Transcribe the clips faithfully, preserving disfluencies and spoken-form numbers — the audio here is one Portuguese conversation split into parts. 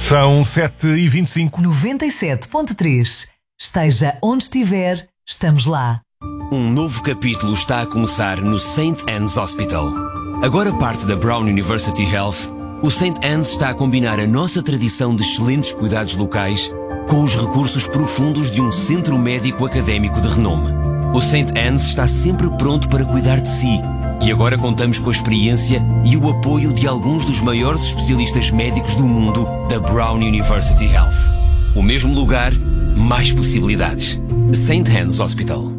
São sete e vinte e cinco. noventa e sete ponto três. Esteja onde estiver, estamos lá. Um novo capítulo está a começar no Saint Anne's Hospital. Agora parte da Brown University Health, o Saint Anne's está a combinar a nossa tradição de excelentes cuidados locais com os recursos profundos de um centro médico académico de renome. O Saint Anne's está sempre pronto para cuidar de si. E agora contamos com a experiência e o apoio de alguns dos maiores especialistas médicos do mundo da Brown University Health. O mesmo lugar, mais possibilidades. Saint Anne's Hospital.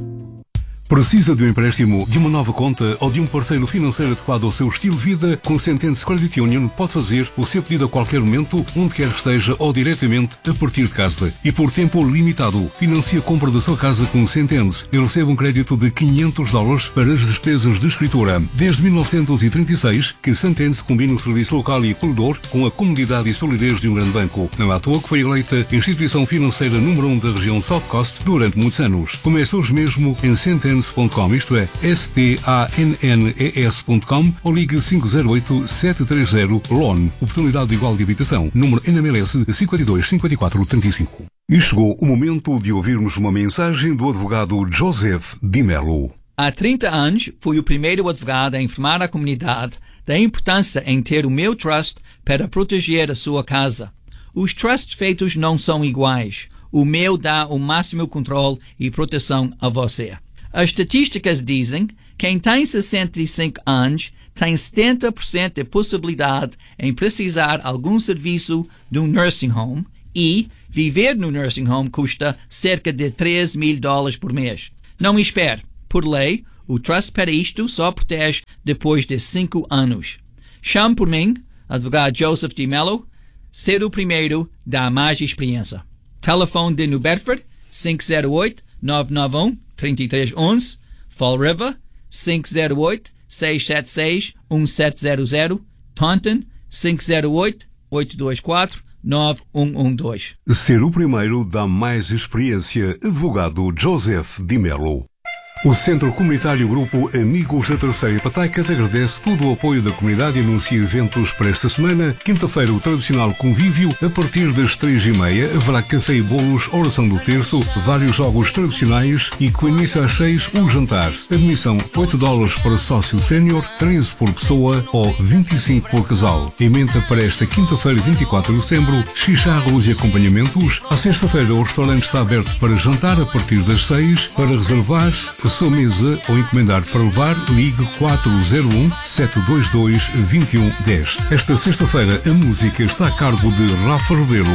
Precisa de um empréstimo, de uma nova conta ou de um parceiro financeiro adequado ao seu estilo de vida? Com Saint Anne's Credit Union pode fazer o seu pedido a qualquer momento, onde quer que esteja ou diretamente a partir de casa. E por tempo limitado, financie a compra da sua casa com Saint Anne's e receba um crédito de quinhentos dólares para as despesas de escritura. Desde mil novecentos e trinta e seis que Saint Anne's combina o serviço local e acolhedor com a comodidade e solidez de um grande banco. Não é à toa que foi eleita a instituição financeira número um da região South Coast durante muitos anos. Comece hoje mesmo em Saint Anne's ponto com, isto é, S T A N N E S ponto com, ou ligue cinco zero oito, sete três zero, L O N, oportunidade igual de habitação, número N M L S cinco dois cinco quatro três cinco. E chegou o momento de ouvirmos uma mensagem do advogado Joseph Di Mello. Há trinta anos, fui o primeiro advogado a informar a comunidade da importância em ter o meu trust para proteger a sua casa. Os trusts feitos não são iguais. O meu dá o máximo controle e proteção a você. As estatísticas dizem que quem tem sessenta e cinco anos tem setenta por cento de possibilidade em precisar de algum serviço de um nursing home e viver no nursing home custa cerca de três mil dólares por mês. Não espere. Por lei, o trust para isto só protege depois de cinco anos. Chame por mim, advogado Joseph Di Mello, ser o primeiro dá mais experiência. Telefone de New Bedford, cinco zero oito, nove nove um, três três um um, Fall River, cinco zero oito, seis sete seis, um sete zero zero, Taunton, cinco zero oito, oito dois quatro, nove um um dois. Ser o primeiro dá mais experiência. Advogado Joseph Di Mello. O Centro Comunitário Grupo Amigos da Terceira Pataica te agradece todo o apoio da comunidade e anuncia eventos para esta semana. Quinta-feira, o tradicional convívio. A partir das três e meia haverá café e bolos, oração do terço, vários jogos tradicionais e com início às seis o jantar. Admissão oito dólares para sócio sénior, treze por pessoa ou vinte e cinco por casal. Emenda para esta quinta-feira, vinte e quatro de setembro, xixarros e acompanhamentos. À sexta-feira, o restaurante está aberto para jantar a partir das seis. Para reservar a sua mesa ou encomendar para levar, ligue quatro zero um, sete dois dois, dois um um zero. Esta sexta-feira a música está a cargo de Rafa Rebelo.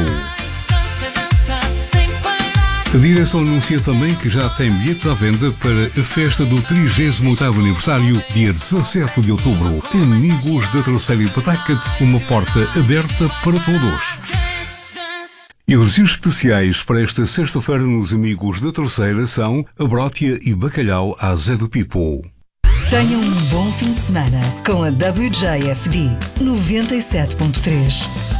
A direção anuncia também que já tem bilhetes à venda para a festa do trigésimo oitavo aniversário, dia dezassete de outubro. Amigos da Terceira Pataica, uma porta aberta para todos. E os dias especiais para esta sexta-feira nos Amigos da Terceira são a brótia e bacalhau à Zé do Pipo. Tenham um bom fim de semana com a W J F D noventa e sete ponto três.